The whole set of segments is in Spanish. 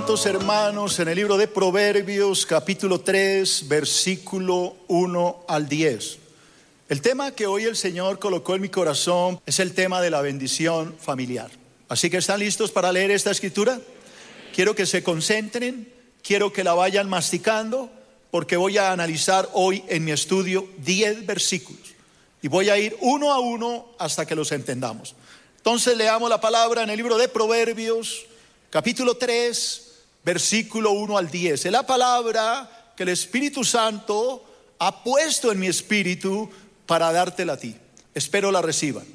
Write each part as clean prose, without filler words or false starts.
santos hermanos en el libro de Proverbios, capítulo 3, versículo 1 al 10. El tema que hoy el Señor colocó en mi corazón es el tema de la bendición familiar. Así que, ¿están listos para leer esta escritura? Quiero que se concentren, quiero que la vayan masticando, porque voy a analizar hoy en mi estudio 10 versículos. Y voy a ir uno a uno hasta que los entendamos. Entonces leamos la palabra en el libro de Proverbios, capítulo 3, versículo 1 al 10. Es la palabra que el Espíritu Santo ha puesto en mi espíritu para dártela a ti. Espero la reciban.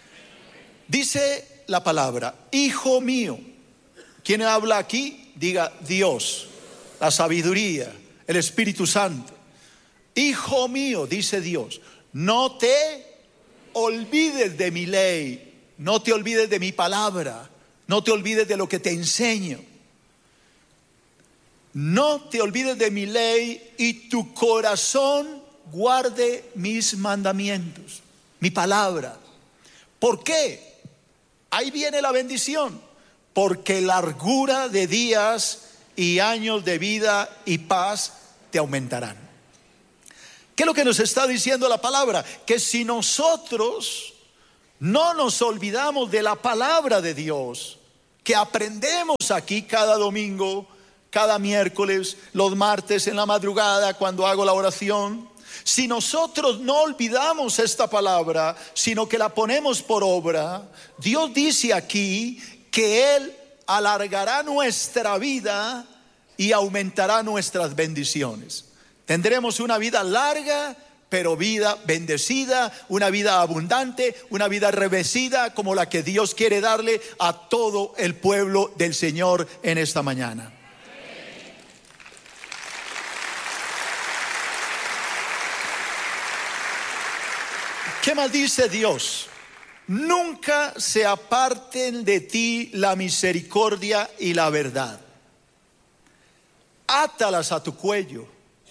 Dice la palabra: hijo mío. ¿Quién habla aquí? Diga Dios, la sabiduría, el Espíritu Santo. Hijo mío, dice Dios, no te olvides de mi ley. No te olvides de mi palabra. No te olvides de lo que te enseño. No te olvides de mi ley y tu corazón guarde mis mandamientos, mi palabra. ¿Por qué? Ahí viene la bendición. Porque largura de días y años de vida y paz te aumentarán. ¿Qué es lo que nos está diciendo la palabra? Que si nosotros no nos olvidamos de la palabra de Dios, que aprendemos aquí cada domingo, cada miércoles, los martes en la madrugada cuando hago la oración. Si nosotros no olvidamos esta palabra, sino que la ponemos por obra, Dios dice aquí que Él alargará nuestra vida y aumentará nuestras bendiciones. Tendremos una vida larga, pero vida bendecida, una vida abundante, una vida revestida como la que Dios quiere darle a todo el pueblo del Señor en esta mañana. ¿Qué más dice Dios? Nunca se aparten de ti la misericordia y la verdad. Átalas a tu cuello.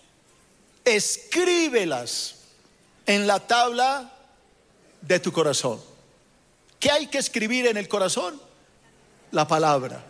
Escríbelas en la tabla de tu corazón. ¿Qué hay que escribir en el corazón? La palabra.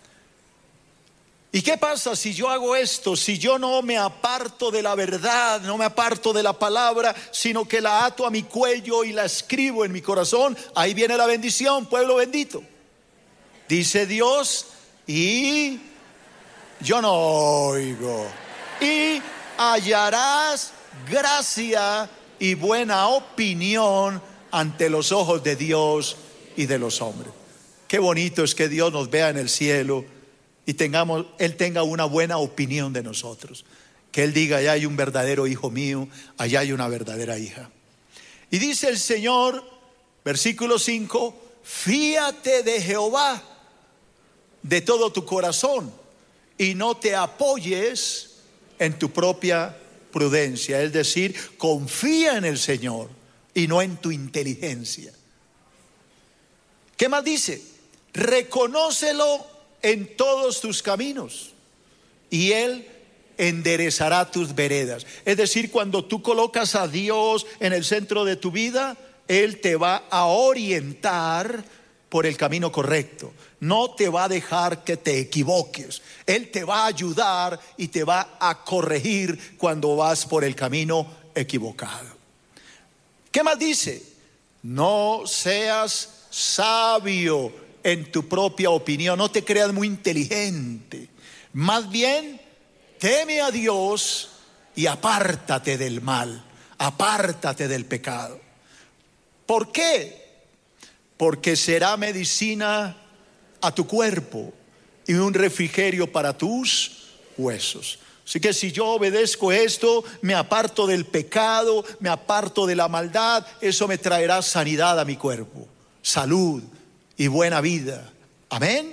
¿Y qué pasa si yo hago esto? Si yo no me aparto de la verdad, no me aparto de la palabra, sino que la ato a mi cuello y la escribo en mi corazón. Ahí viene la bendición, pueblo bendito. Dice Dios, y yo no oigo. Y hallarás gracia y buena opinión ante los ojos de Dios y de los hombres. Qué bonito es que Dios nos vea en el cielo y Él tenga una buena opinión de nosotros. Que Él diga: allá hay un verdadero hijo mío, allá hay una verdadera hija. Y dice el Señor, versículo 5: fíate de Jehová de todo tu corazón y no te apoyes en tu propia prudencia. Es decir, confía en el Señor y no en tu inteligencia. ¿Qué más dice? Reconócelo en todos tus caminos y Él enderezará tus veredas. Es decir, cuando tú colocas a Dios en el centro de tu vida, Él te va a orientar por el camino correcto. No te va a dejar que te equivoques. Él te va a ayudar y te va a corregir cuando vas por el camino equivocado. ¿Qué más dice? No seas sabio en tu propia opinión. No te creas muy inteligente. Más bien, teme a Dios y apártate del mal. Apártate del pecado. ¿Por qué? Porque será medicina a tu cuerpo y un refrigerio para tus huesos. Así que si yo obedezco esto, me aparto del pecado, me aparto de la maldad, eso me traerá sanidad a mi cuerpo, salud y buena vida. Amén.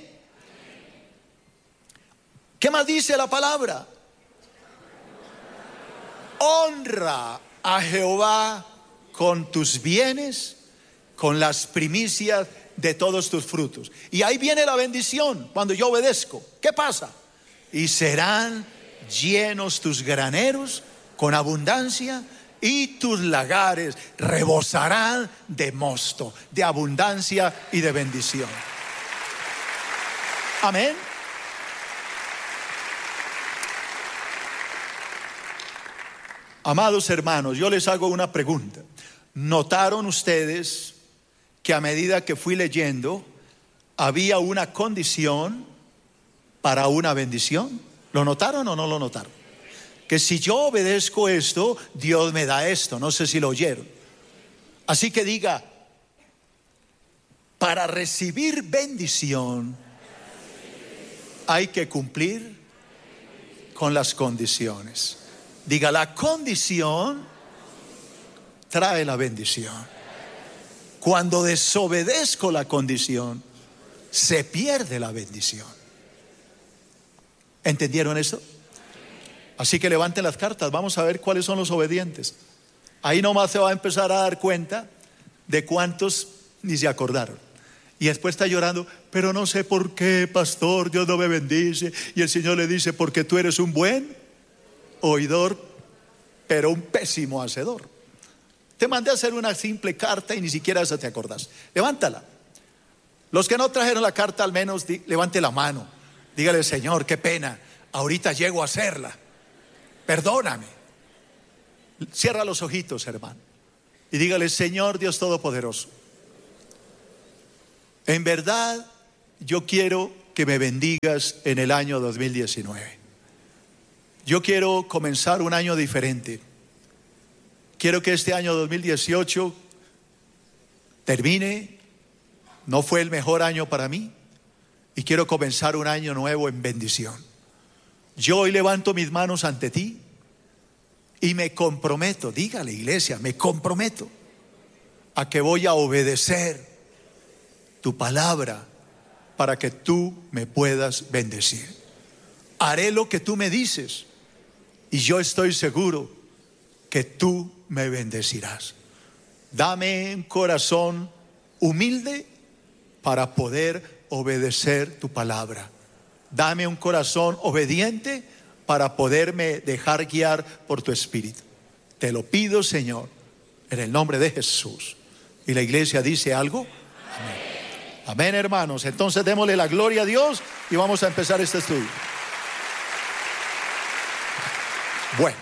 ¿Qué más dice la palabra? Honra a Jehová con tus bienes, con las primicias de todos tus frutos. Y ahí viene la bendición cuando yo obedezco. ¿Qué pasa? Y serán llenos tus graneros con abundancia y tus lagares rebosarán de mosto, de abundancia y de bendición. Amén. Amados hermanos, yo les hago una pregunta. ¿Notaron ustedes que a medida que fui leyendo había una condición para una bendición? ¿Lo notaron o no lo notaron? Que si yo obedezco esto, Dios me da esto. No sé si lo oyeron. Así que diga: para recibir bendición hay que cumplir con las condiciones. Diga: la condición trae la bendición. Cuando desobedezco la condición, se pierde la bendición. ¿Entendieron eso? Así que levanten las cartas, vamos a ver cuáles son los obedientes. Ahí nomás se va a empezar a dar cuenta de cuántos ni se acordaron. Y después está llorando: pero no sé por qué, pastor, Dios no me bendice. Y el Señor le dice: porque tú eres un buen oidor, pero un pésimo hacedor. Te mandé a hacer una simple carta y ni siquiera esa te acordás. Levántala. Los que no trajeron la carta, al menos levante la mano. Dígale: Señor, qué pena, ahorita llego a hacerla, perdóname. Cierra los ojitos, hermano, y dígale: Señor Dios Todopoderoso, en verdad yo quiero que me bendigas en el año 2019. Yo quiero comenzar un año diferente. Quiero que este año 2018 termine. No fue el mejor año para mí y quiero comenzar un año nuevo en bendición. Yo hoy levanto mis manos ante ti y me comprometo, dígale, iglesia, me comprometo a que voy a obedecer tu palabra para que tú me puedas bendecir. Haré lo que tú me dices y yo estoy seguro que tú me bendecirás. Dame un corazón humilde para poder obedecer tu palabra. Dame un corazón obediente para poderme dejar guiar por tu espíritu. Te lo pido, Señor, en el nombre de Jesús. Y la iglesia dice algo. Amén. Amén, hermanos. Entonces démosle la gloria a Dios y vamos a empezar este estudio. Bueno,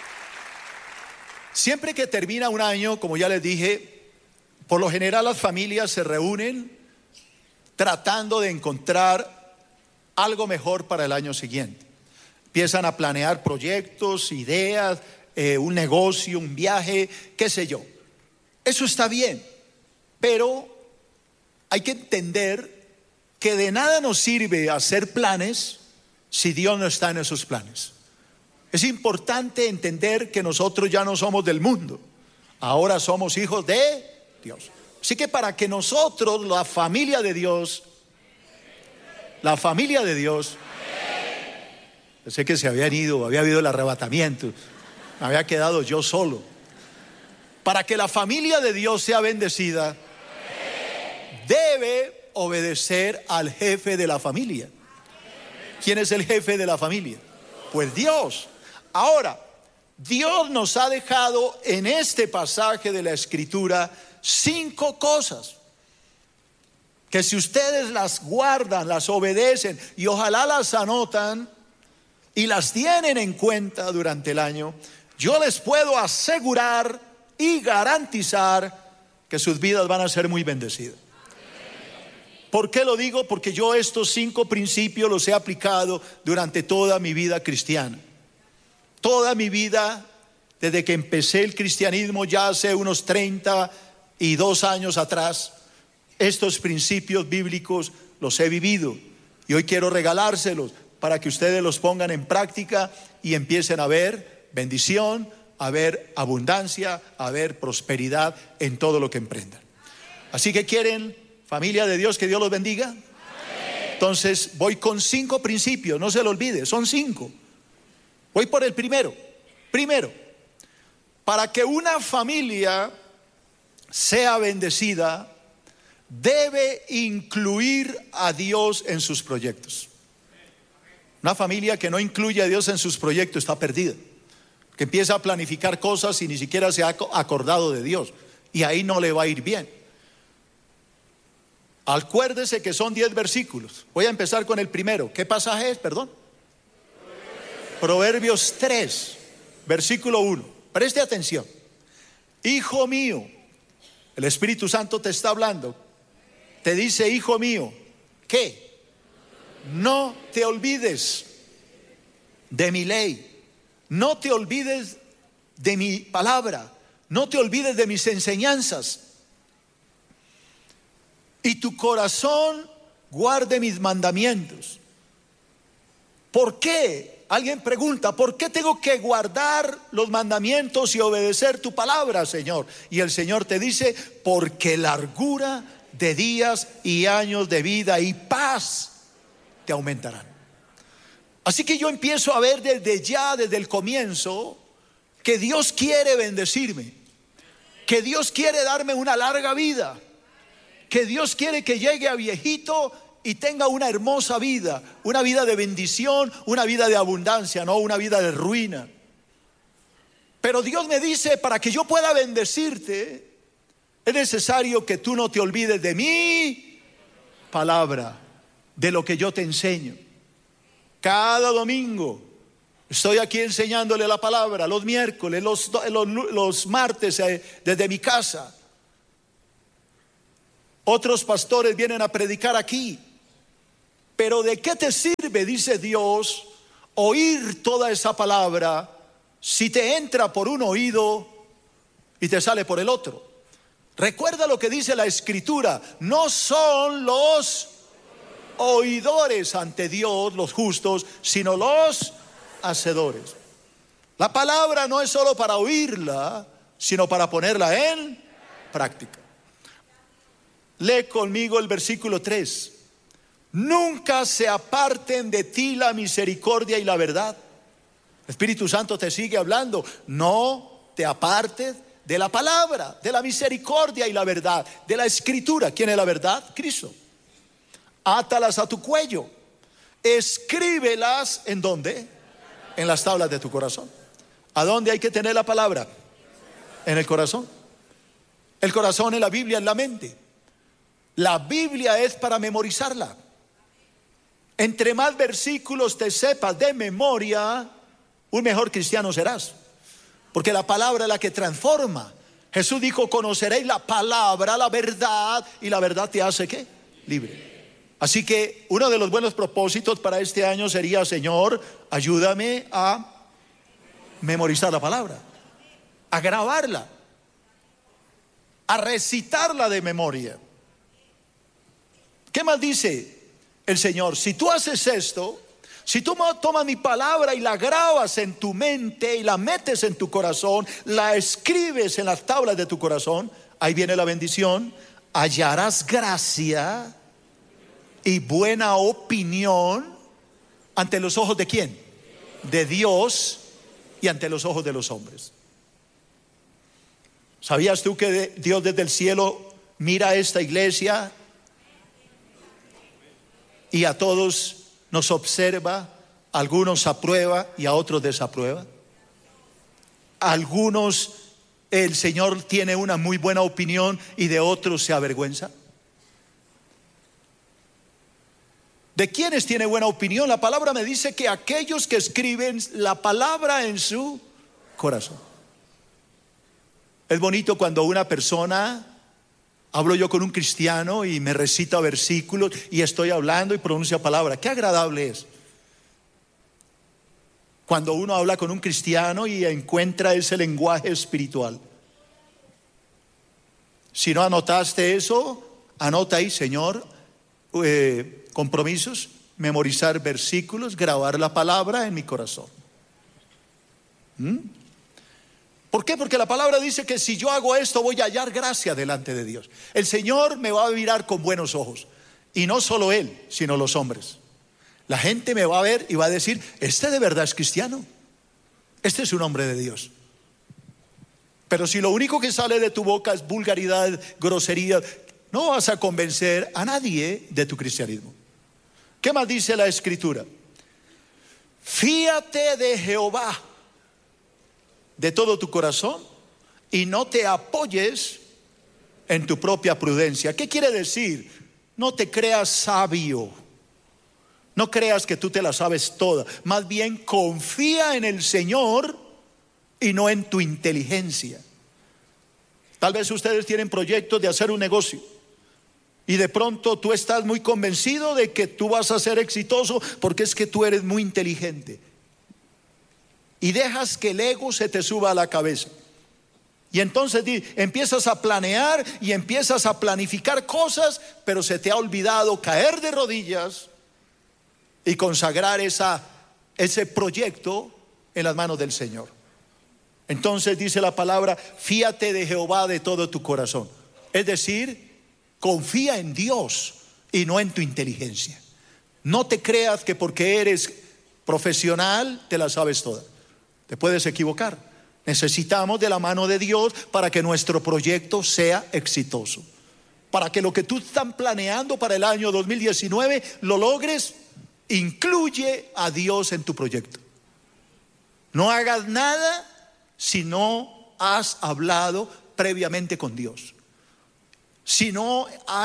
siempre que termina un año, como ya les dije, por lo general las familias se reúnen tratando de encontrar algo mejor para el año siguiente. Empiezan a planear proyectos, ideas, un negocio, un viaje, qué sé yo. Eso está bien, pero hay que entender que de nada nos sirve hacer planes si Dios no está en esos planes. Es importante entender que nosotros ya no somos del mundo, ahora somos hijos de Dios. Así que para que nosotros, la familia de Dios, sé que se habían ido, había habido el arrebatamiento, me había quedado yo solo. Para que la familia de Dios sea bendecida, debe obedecer al jefe de la familia. ¿Quién es el jefe de la familia? Pues Dios. Ahora, Dios nos ha dejado en este pasaje de la Escritura 5 cosas que si ustedes las guardan, las obedecen y ojalá las anotan y las tienen en cuenta durante el año, yo les puedo asegurar y garantizar que sus vidas van a ser muy bendecidas. ¿Por qué lo digo? Porque yo estos 5 principios los he aplicado durante toda mi vida cristiana. Toda mi vida, desde que empecé el cristianismo ya hace unos 32 años atrás, estos principios bíblicos los he vivido y hoy quiero regalárselos para que ustedes los pongan en práctica y empiecen a ver bendición, a ver abundancia, a ver prosperidad en todo lo que emprendan. Así que quieren, familia de Dios, que Dios los bendiga. Amén. Entonces voy con 5 principios, no se lo olvide, son 5. Voy por el primero. Primero, para que una familia sea bendecida, debe incluir a Dios en sus proyectos. Una familia que no incluye a Dios en sus proyectos está perdida, que empieza a planificar cosas y ni siquiera se ha acordado de Dios, y ahí no le va a ir bien. Acuérdese que son 10 versículos. Voy a empezar con el primero. ¿Qué pasaje es? Perdón. Proverbios 3, versículo 1. Preste atención. Hijo mío, el Espíritu Santo te está hablando. Te dice, hijo mío, ¿qué? No te olvides de mi ley. No te olvides de mi palabra. No te olvides de mis enseñanzas. Y tu corazón guarde mis mandamientos. ¿Por qué? Alguien pregunta, ¿por qué tengo que guardar los mandamientos y obedecer tu palabra, Señor? Y el Señor te dice, porque largura de días y años de vida y paz te aumentarán. Así que yo empiezo a ver desde ya, desde el comienzo, que Dios quiere bendecirme, que Dios quiere darme una larga vida, que Dios quiere que llegue a viejito y tenga una hermosa vida, una vida de bendición, una vida de abundancia, no una vida de ruina. Pero Dios me dice, para que yo pueda bendecirte, es necesario que tú no te olvides de mi palabra, de lo que yo te enseño. Cada domingo estoy aquí enseñándole la palabra, los miércoles, los martes desde mi casa. Otros pastores vienen a predicar aquí. Pero ¿de qué te sirve, dice Dios, oír toda esa palabra si te entra por un oído y te sale por el otro? Recuerda lo que dice la Escritura: no son los oidores ante Dios los justos, sino los hacedores. La palabra no es solo para oírla, sino para ponerla en práctica. Lee conmigo el versículo 3. Nunca se aparten de ti la misericordia y la verdad. El Espíritu Santo te sigue hablando. No te apartes de la palabra, de la misericordia y la verdad, de la Escritura. ¿Quién es la verdad? Cristo. Átalas a tu cuello. Escríbelas, ¿en dónde? En las tablas de tu corazón. ¿A dónde hay que tener la palabra? En el corazón. El corazón en la Biblia es la mente. La Biblia es para memorizarla. Entre más versículos te sepas de memoria, un mejor cristiano serás. Porque la palabra es la que transforma. Jesús dijo, conoceréis la palabra, la verdad, y la verdad te hace ¿qué? Libre. Así que uno de los buenos propósitos para este año sería, Señor, ayúdame a memorizar la palabra, a grabarla, a recitarla de memoria. ¿Qué más dice el Señor? Si tú haces esto, si tú tomas mi palabra y la grabas en tu mente y la metes en tu corazón, la escribes en las tablas de tu corazón, ahí viene la bendición: hallarás gracia y buena opinión ante los ojos de ¿quién? De Dios y ante los ojos de los hombres. ¿Sabías tú que Dios desde el cielo mira a esta iglesia y a todos nos observa? Algunos aprueba y a otros desaprueba. Algunos el Señor tiene una muy buena opinión y de otros se avergüenza. ¿De quiénes tiene buena opinión? La palabra me dice que aquellos que escriben la palabra en su corazón. Es bonito cuando una persona, hablo yo con un cristiano y me recita versículos y estoy hablando y pronuncia palabra. Qué agradable es cuando uno habla con un cristiano y encuentra ese lenguaje espiritual. Si no anotaste eso, anota ahí, Señor, compromisos, memorizar versículos, grabar la palabra en mi corazón. ¿Por qué? Porque la palabra dice que si yo hago esto voy a hallar gracia delante de Dios. El Señor me va a mirar con buenos ojos. Y no solo Él, sino los hombres. La gente me va a ver y va a decir, este de verdad es cristiano. Este es un hombre de Dios. Pero si lo único que sale de tu boca es vulgaridad, grosería, no vas a convencer a nadie de tu cristianismo. ¿Qué más dice la Escritura? Fíate de Jehová de todo tu corazón y no te apoyes en tu propia prudencia. ¿Qué quiere decir? No te creas sabio. No creas que tú te la sabes toda. Más bien confía en el Señor y no en tu inteligencia. Tal vez ustedes tienen proyectos de hacer un negocio y de pronto tú estás muy convencido de que tú vas a ser exitoso porque es que tú eres muy inteligente. Y dejas que el ego se te suba a la cabeza. Y entonces empiezas a planear y empiezas a planificar cosas, pero se te ha olvidado caer de rodillas y consagrar ese proyecto en las manos del Señor. Entonces dice la palabra: fíate de Jehová de todo tu corazón. Es decir, confía en Dios y no en tu inteligencia. No te creas que porque eres profesional te la sabes toda. Te puedes equivocar. Necesitamos de la mano de Dios para que nuestro proyecto sea exitoso. Para que lo que tú estás planeando para el año 2019 lo logres, incluye a Dios en tu proyecto. No hagas nada si no has hablado previamente con Dios. Si no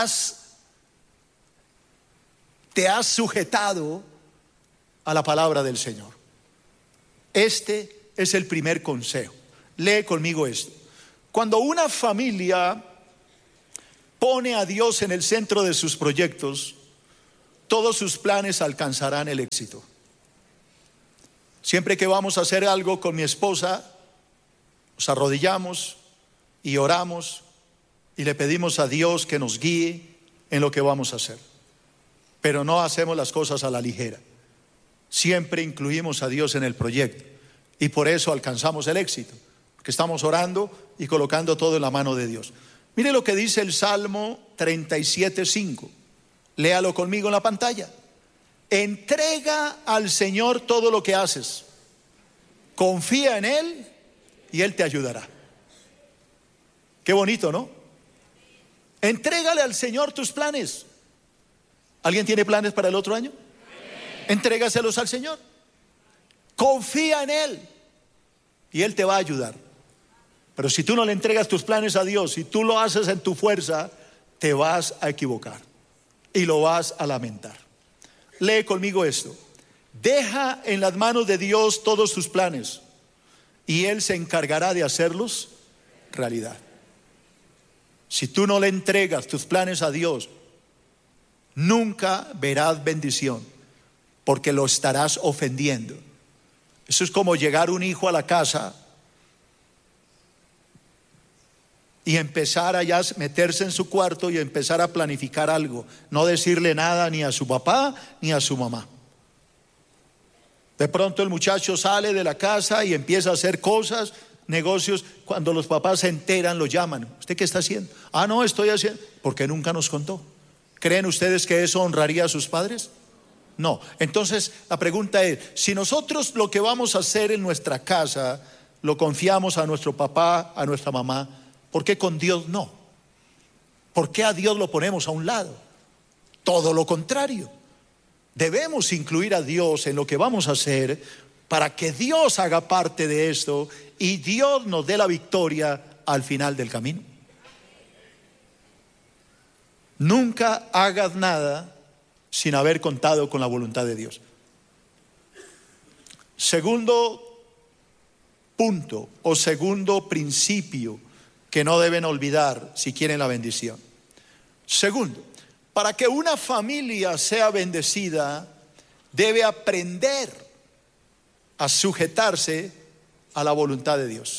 te has sujetado a la palabra del Señor. Este es el primer consejo. Lee conmigo esto. Cuando una familia pone a Dios en el centro de sus proyectos, todos sus planes alcanzarán el éxito. Siempre que vamos a hacer algo con mi esposa, nos arrodillamos y oramos y le pedimos a Dios que nos guíe en lo que vamos a hacer. Pero no hacemos las cosas a la ligera. Siempre incluimos a Dios en el proyecto y por eso alcanzamos el éxito, porque estamos orando y colocando todo en la mano de Dios. Mire lo que dice el Salmo 37:5. Léalo conmigo en la pantalla. Entrega al Señor todo lo que haces. Confía en Él y Él te ayudará. Qué bonito, ¿no? Entrégale al Señor tus planes. ¿Alguien tiene planes para el otro año? Entrégaselos al Señor. Confía en Él y Él te va a ayudar. Pero si tú no le entregas tus planes a Dios, si tú lo haces en tu fuerza, te vas a equivocar y lo vas a lamentar. Lee conmigo esto. Deja en las manos de Dios todos tus planes y Él se encargará de hacerlos realidad. Si tú no le entregas tus planes a Dios, nunca verás bendición, porque lo estarás ofendiendo. Eso es como llegar un hijo a la casa y empezar allá a meterse en su cuarto y empezar a planificar algo, no decirle nada ni a su papá ni a su mamá. De pronto el muchacho sale de la casa y empieza a hacer cosas, negocios. Cuando los papás se enteran, lo llaman. ¿Usted qué está haciendo? Ah, no, estoy haciendo. Porque nunca nos contó. ¿Creen ustedes que eso honraría a sus padres? No. Entonces la pregunta es, si nosotros lo que vamos a hacer en nuestra casa lo confiamos a nuestro papá, a nuestra mamá, ¿por qué con Dios no? ¿Por qué a Dios lo ponemos a un lado? Todo lo contrario. Debemos incluir a Dios en lo que vamos a hacer para que Dios haga parte de esto y Dios nos dé la victoria al final del camino. Nunca hagas nada sin haber contado con la voluntad de Dios. Segundo punto o segundo principio que no deben olvidar si quieren la bendición. Segundo, para que una familia sea bendecida, debe aprender a sujetarse a la voluntad de Dios.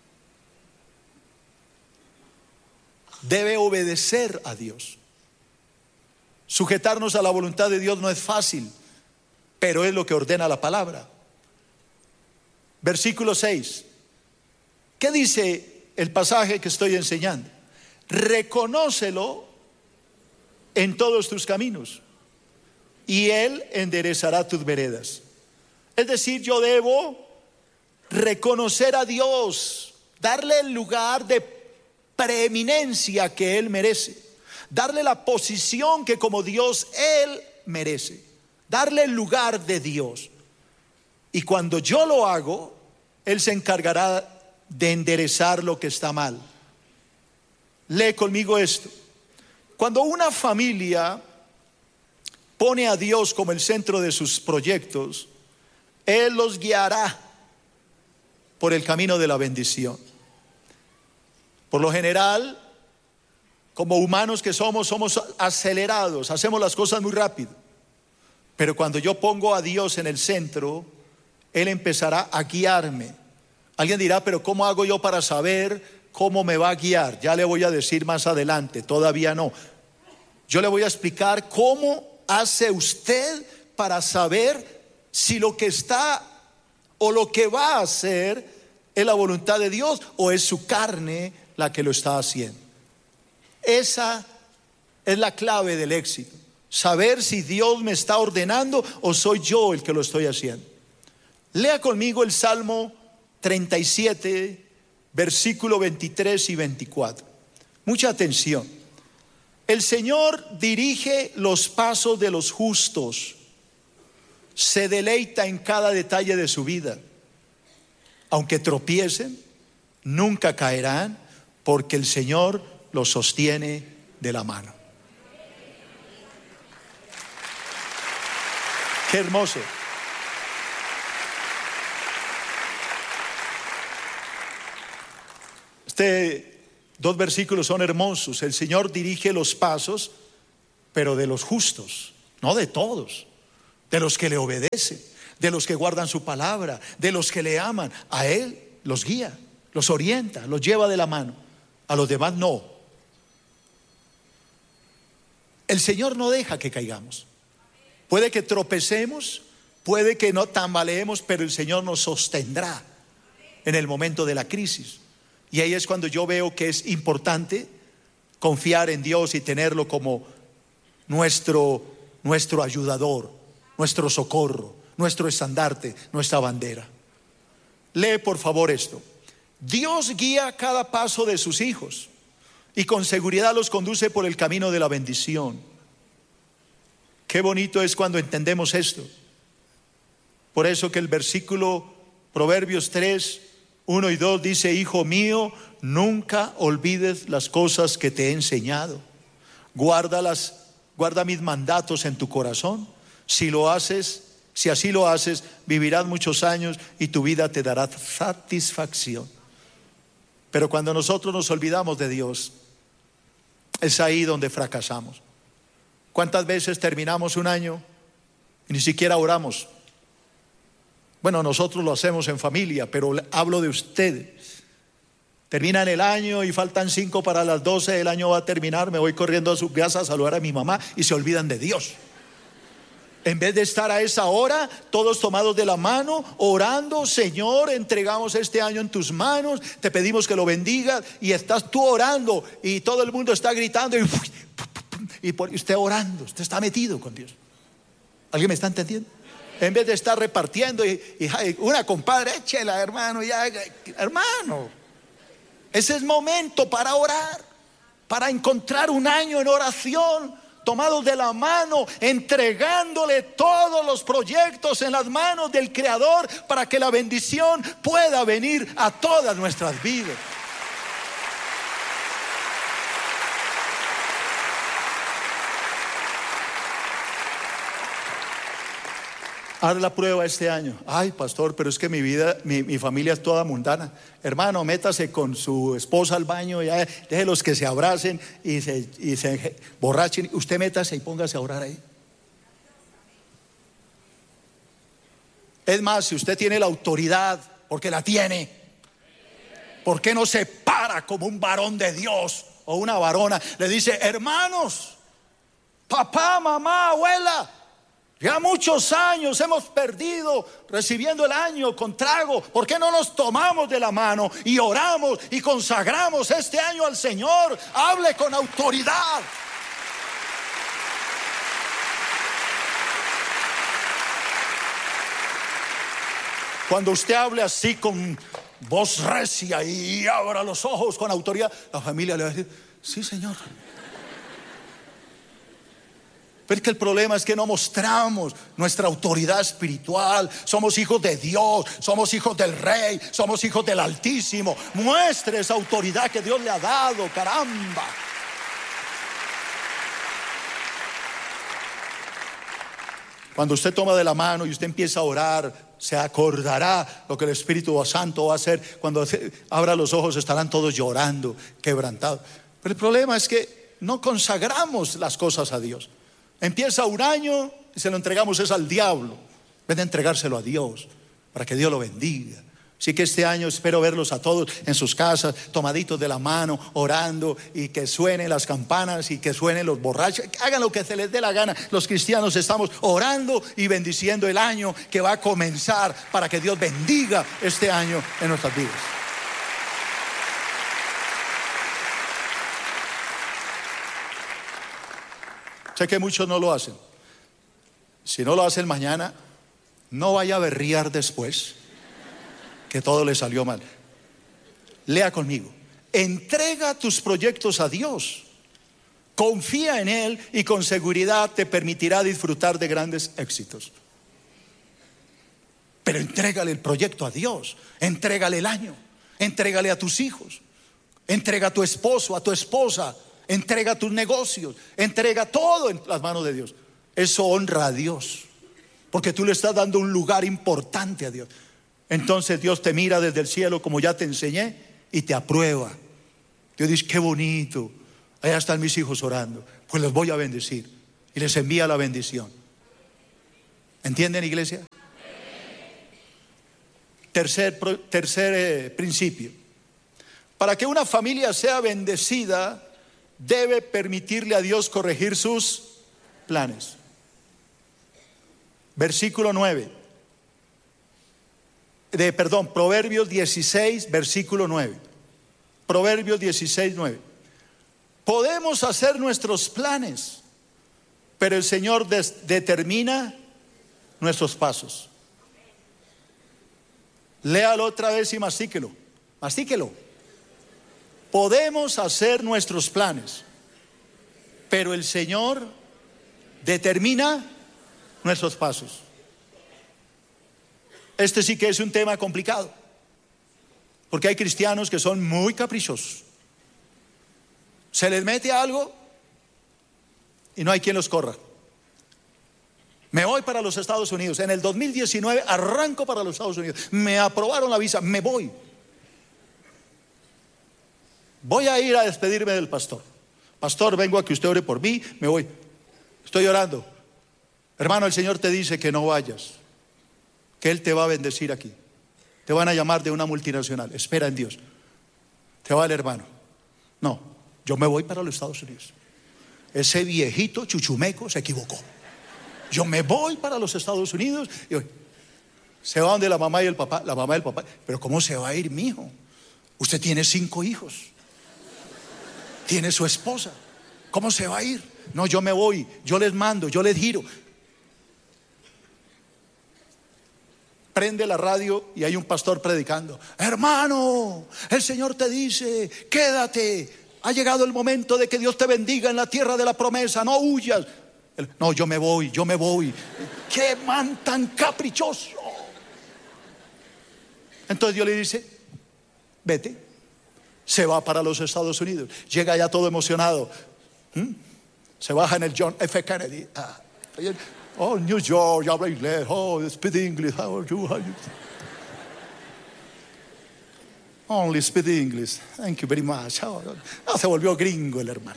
Debe obedecer a Dios. Sujetarnos a la voluntad de Dios no es fácil, pero es lo que ordena la palabra. Versículo 6. ¿Qué dice el pasaje que estoy enseñando? Reconócelo en todos tus caminos y Él enderezará tus veredas. Es decir, yo debo reconocer a Dios, darle el lugar de preeminencia que Él merece, darle la posición que como Dios Él merece, darle el lugar de Dios. Y cuando yo lo hago, Él se encargará de enderezar lo que está mal. Lee conmigo esto. Cuando una familia pone a Dios como el centro de sus proyectos, Él los guiará por el camino de la bendición. Por lo general, como humanos que somos acelerados, hacemos las cosas muy rápido. Pero cuando yo pongo a Dios en el centro, Él empezará a guiarme. Alguien dirá, pero ¿cómo hago yo para saber cómo me va a guiar? Ya le voy a decir más adelante, todavía no. Yo le voy a explicar cómo hace usted para saber si lo que está o lo que va a hacer es la voluntad de Dios o es su carne la que lo está haciendo. Esa es la clave del éxito. Saber si Dios me está ordenando o soy yo el que lo estoy haciendo. Lea conmigo el Salmo 37, versículo 23 y 24. Mucha atención. El Señor dirige los pasos de los justos. Se deleita en cada detalle de su vida. Aunque tropiecen, nunca caerán, porque el Señor los sostiene de la mano. Qué hermoso. Dos versículos son hermosos. El Señor dirige los pasos, pero de los justos, no de todos, de los que le obedecen, de los que guardan su palabra, de los que le aman. A Él los guía, los orienta, los lleva de la mano. A los demás no. El Señor no deja que caigamos. Puede que tropecemos, puede que no tambaleemos, pero el Señor nos sostendrá en el momento de la crisis. Y ahí es cuando yo veo que es importante confiar en Dios y tenerlo como nuestro ayudador, nuestro socorro, nuestro estandarte, nuestra bandera. Lee por favor esto. Dios guía cada paso de sus hijos y con seguridad los conduce por el camino de la bendición. Qué bonito es cuando entendemos esto. Por eso que el versículo Proverbios 3, 1 y 2 dice: Hijo mío, nunca olvides las cosas que te he enseñado. Guarda mis mandatos en tu corazón. Si así lo haces, vivirás muchos años y tu vida te dará satisfacción. Pero cuando nosotros nos olvidamos de Dios, es ahí donde fracasamos. ¿Cuántas veces terminamos un año y ni siquiera oramos? Bueno, nosotros lo hacemos en familia, pero hablo de ustedes. Terminan el año y faltan 5 para las 12, el año va a terminar, me voy corriendo a su casa a saludar a mi mamá y se olvidan de Dios. En vez de estar a esa hora, todos tomados de la mano, orando: Señor, entregamos este año en tus manos, te pedimos que lo bendigas, y estás tú orando y todo el mundo está gritando y usted orando, usted está metido con Dios. ¿Alguien me está entendiendo? En vez de estar repartiendo y una compadre, échela hermano, hermano, ese es momento para orar, para encontrar un año en oración, tomados de la mano, entregándole todos los proyectos en las manos del Creador para que la bendición pueda venir a todas nuestras vidas. Haz la prueba este año. Ay, pastor, pero es que mi vida, mi familia es toda mundana. Hermano, métase con su esposa al baño, ya, déjelos que se abracen y se borrachen. Usted métase y póngase a orar ahí. Es más, si usted tiene la autoridad, porque la tiene, ¿por qué no se para como un varón de Dios o una varona? Le dice: hermanos, papá, mamá, abuela, ya muchos años hemos perdido recibiendo el año con trago. ¿Por qué no nos tomamos de la mano y oramos y consagramos este año al Señor? Hable con autoridad. Cuando usted hable así con voz recia y abra los ojos con autoridad, la familia le va a decir: sí, Señor. Pero es que el problema es que no mostramos nuestra autoridad espiritual. Somos hijos de Dios, somos hijos del Rey, somos hijos del Altísimo. Muestre esa autoridad que Dios le ha dado, caramba. Cuando usted toma de la mano y usted empieza a orar, se acordará lo que el Espíritu Santo va a hacer. Cuando abra los ojos estarán todos llorando, quebrantados. Pero el problema es que no consagramos las cosas a Dios. Empieza un año y se lo entregamos es al diablo, en vez de entregárselo a Dios, para que Dios lo bendiga. Así que este año espero verlos a todos en sus casas, tomaditos de la mano, orando, y que suenen las campanas y que suenen los borrachos. Hagan lo que se les dé la gana. Los cristianos estamos orando y bendiciendo el año que va a comenzar, para que Dios bendiga este año en nuestras vidas. Sé que muchos no lo hacen. Si no lo hacen mañana, no vaya a berrear después que todo le salió mal. Lea conmigo. Entrega tus proyectos a Dios. Confía en Él y con seguridad te permitirá disfrutar de grandes éxitos. Pero entrégale el proyecto a Dios. Entrégale el año. Entrégale a tus hijos. Entrega a tu esposo, a tu esposa. Entrega tus negocios. Entrega todo en las manos de Dios. Eso honra a Dios, porque tú le estás dando un lugar importante a Dios. Entonces Dios te mira desde el cielo, como ya te enseñé, y te aprueba. Dios dice: qué bonito, allá están mis hijos orando, pues los voy a bendecir. Y les envía la bendición. ¿Entienden, iglesia? Tercer principio. Para que una familia sea bendecida, debe permitirle a Dios corregir sus planes. Versículo 9. Proverbios 16, versículo 9. Proverbios 16, 9. Podemos hacer nuestros planes, pero el Señor determina nuestros pasos. Léalo otra vez y mastíquelo. Mastíquelo. Podemos hacer nuestros planes, pero el Señor determina nuestros pasos. Este sí que es un tema complicado, porque hay cristianos que son muy caprichosos. Se les mete algo y no hay quien los corra. Me voy para los Estados Unidos. En el 2019 arranco para los Estados Unidos. Me aprobaron la visa, me voy. Voy a ir a despedirme del pastor. Pastor, vengo a que usted ore por mí, me voy. Estoy orando. Hermano, el Señor te dice que no vayas, que Él te va a bendecir aquí. Te van a llamar de una multinacional. Espera en Dios. Te va el hermano. No, yo me voy para los Estados Unidos. Ese viejito chuchumeco se equivocó. Yo me voy para los Estados Unidos. Y se va donde la mamá y el papá. La mamá y el papá. Pero ¿cómo se va a ir, mijo? Usted tiene 5 hijos. Tiene su esposa. ¿Cómo se va a ir? No, yo me voy, yo les mando, yo les giro. Prende la radio y hay un pastor predicando: hermano, el Señor te dice, quédate, ha llegado el momento de que Dios te bendiga en la tierra de la promesa, no huyas. No, yo me voy. ¡Qué man tan caprichoso! Entonces Dios le dice: vete. Se va para los Estados Unidos. Llega ya todo emocionado. Se baja en el John F. Kennedy. Oh, New York, habla inglés. Oh, speak English. How are you? Only speak English. Thank you very much. Se volvió gringo el hermano.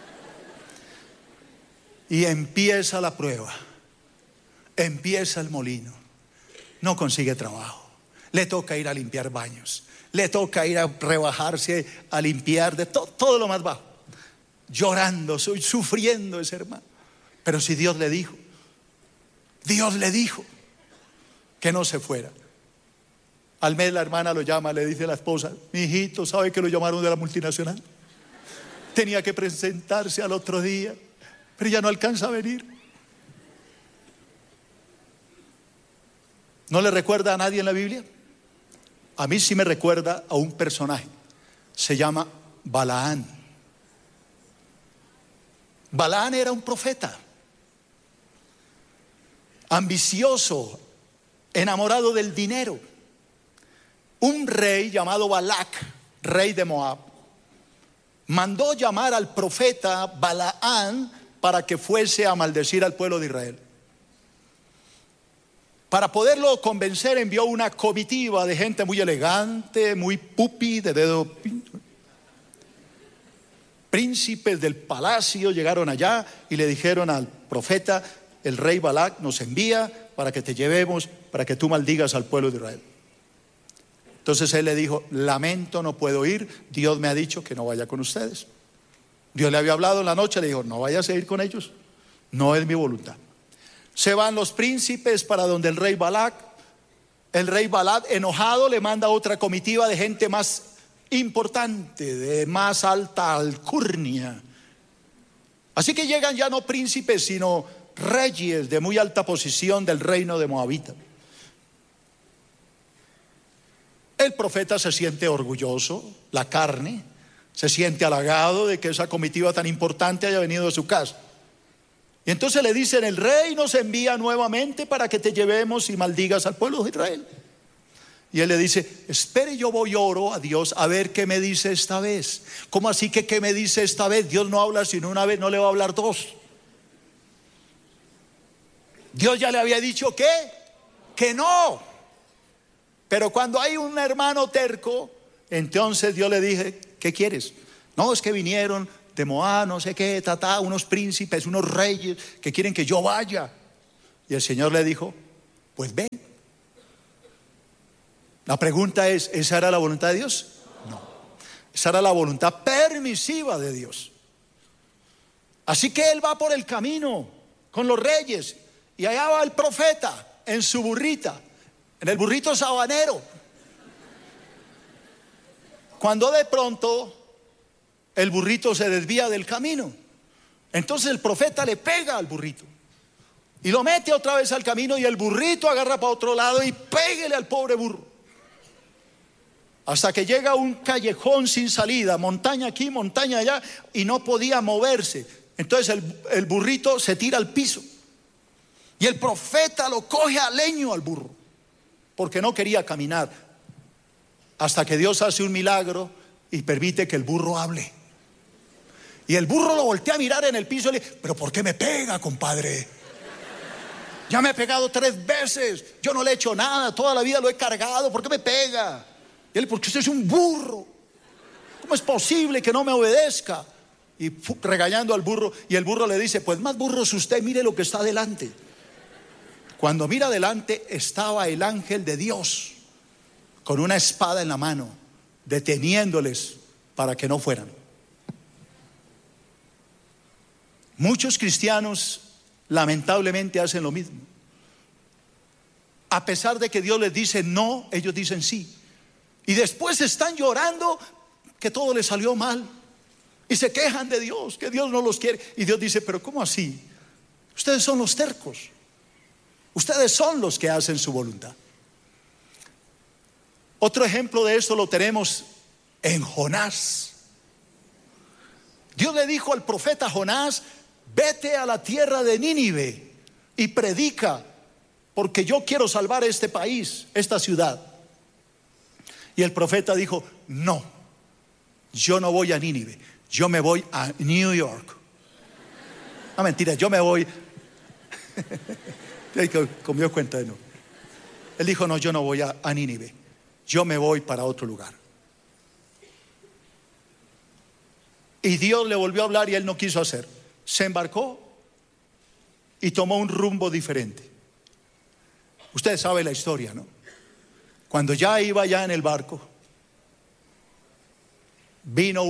Y empieza la prueba. Empieza el molino. No consigue trabajo. Le toca ir a limpiar baños. Le toca ir a rebajarse, a limpiar de todo lo más bajo. Llorando, sufriendo ese hermano. Pero si Dios le dijo que no se fuera. Al mes la hermana lo llama, le dice a la esposa: mi hijito, ¿sabe que lo llamaron de la multinacional? Tenía que presentarse al otro día, pero ya no alcanza a venir. ¿No le recuerda a nadie en la Biblia? A mí sí me recuerda a un personaje. Se llama Balaán. Balaán era un profeta, ambicioso, enamorado del dinero. Un rey llamado Balac, rey de Moab, mandó llamar al profeta Balaán para que fuese a maldecir al pueblo de Israel. Para poderlo convencer envió una comitiva de gente muy elegante, muy pupi, de dedo pinto. Príncipes del palacio llegaron allá y le dijeron al profeta: el rey Balac nos envía para que te llevemos, para que tú maldigas al pueblo de Israel. Entonces él le dijo: lamento, no puedo ir, Dios me ha dicho que no vaya con ustedes. Dios le había hablado en la noche, le dijo: no vayas a ir con ellos, no es mi voluntad. Se van los príncipes para donde el rey Balac. El rey Balac, enojado, le manda otra comitiva de gente más importante, de más alta alcurnia. Así que llegan ya no príncipes, sino reyes de muy alta posición del reino de Moabita. El profeta se siente orgulloso, la carne, se siente halagado de que esa comitiva tan importante haya venido a su casa. Y entonces le dicen: el rey nos envía nuevamente para que te llevemos y maldigas al pueblo de Israel. Y él le dice: espere, yo voy y oro a Dios a ver qué me dice esta vez. ¿Cómo así que qué me dice esta vez? Dios no habla sino una vez, no le va a hablar dos. Dios ya le había dicho que no. Pero cuando hay un hermano terco, entonces Dios le dije: ¿qué quieres? No, es que vinieron de Moab, no sé qué, unos príncipes, unos reyes que quieren que yo vaya. Y el Señor le dijo: pues ven. La pregunta es: ¿esa era la voluntad de Dios? No. Esa era la voluntad permisiva de Dios. Así que él va por el camino con los reyes, y allá va el profeta en su burrita, en el burrito sabanero. Cuando de pronto el burrito se desvía del camino, entonces el profeta le pega al burrito y lo mete otra vez al camino, y el burrito agarra para otro lado y pégale al pobre burro, hasta que llega a un callejón sin salida, montaña aquí, montaña allá, y no podía moverse. Entonces el burrito se tira al piso y el profeta lo coge a leño al burro, porque no quería caminar, hasta que Dios hace un milagro y permite que el burro hable. Y el burro lo voltea a mirar en el piso y le dice: ¿pero por qué me pega, compadre? Ya me he pegado 3 veces, yo no le he hecho nada, toda la vida lo he cargado, ¿por qué me pega? Y él: porque usted es un burro, ¿cómo es posible que no me obedezca? Y regañando al burro, y el burro le dice: pues más burro es usted, mire lo que está delante. Cuando mira adelante, estaba el ángel de Dios con una espada en la mano, deteniéndoles para que no fueran. Muchos cristianos lamentablemente hacen lo mismo. A pesar de que Dios les dice no, ellos dicen sí. Y después están llorando que todo les salió mal, y se quejan de Dios, que Dios no los quiere. Y Dios dice: pero ¿cómo así? Ustedes son los tercos, ustedes son los que hacen su voluntad. Otro ejemplo de esto lo tenemos en Jonás. Dios le dijo al profeta Jonás: vete a la tierra de Nínive y predica, porque yo quiero salvar este país, esta ciudad. Y el profeta dijo: no, yo no voy a Nínive, yo me voy a New York. No, mentira, yo me voy. Comió cuenta de no. Él dijo: no, yo no voy a Nínive, yo me voy para otro lugar. Y Dios le volvió a hablar y él no quiso hacer. Se embarcó y tomó un rumbo diferente. Ustedes saben la historia, ¿no? Cuando ya iba en el barco, vino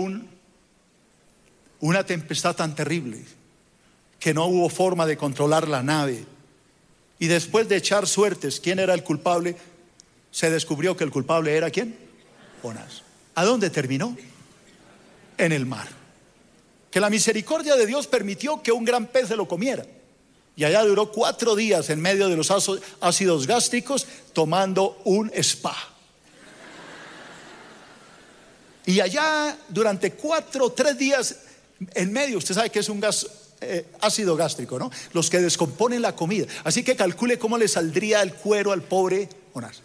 una tempestad tan terrible que no hubo forma de controlar la nave. Y después de echar suertes, ¿quién era el culpable? Se descubrió que el culpable era ¿quién? Jonás. ¿A dónde terminó? En el mar. Que la misericordia de Dios permitió que un gran pez se lo comiera. Y allá duró 4 días en medio de los ácidos gástricos tomando un spa. Y allá durante 3 días en medio, usted sabe que es un ácido gástrico, ¿no? Los que descomponen la comida. Así que calcule cómo le saldría el cuero al pobre Jonás.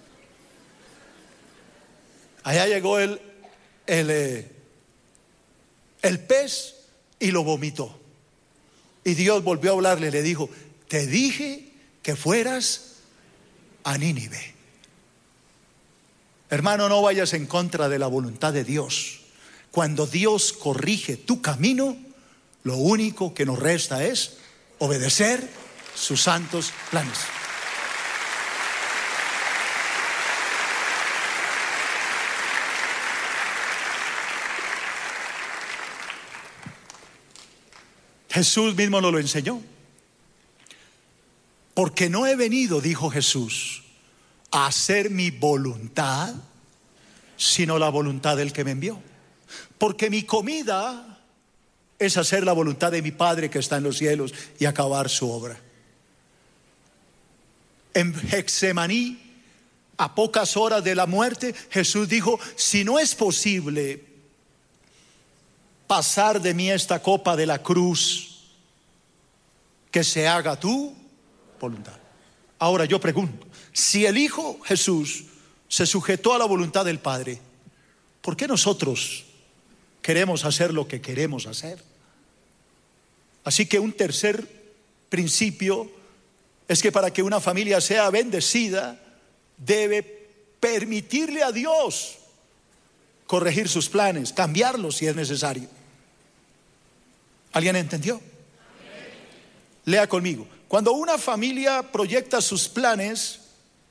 Allá llegó el pez y lo vomitó. Y Dios volvió a hablarle, le dijo: te dije que fueras a Nínive. Hermano, no vayas en contra de la voluntad de Dios. Cuando Dios corrige tu camino, lo único que nos resta es obedecer sus santos planes. Jesús mismo nos lo enseñó. Porque no he venido, dijo Jesús, a hacer mi voluntad, sino la voluntad del que me envió. Porque mi comida es hacer la voluntad de mi Padre que está en los cielos y acabar su obra. En Getsemaní, a pocas horas de la muerte, Jesús dijo: si no es posible pasar de mí esta copa de la cruz, que se haga tu voluntad. Ahora yo pregunto, si el Hijo Jesús se sujetó a la voluntad del Padre, ¿por qué nosotros queremos hacer lo que queremos hacer? Así que un tercer principio es que para que una familia sea bendecida, debe permitirle a Dios corregir sus planes, cambiarlos si es necesario. ¿Alguien entendió? Lea conmigo. Cuando una familia proyecta sus planes,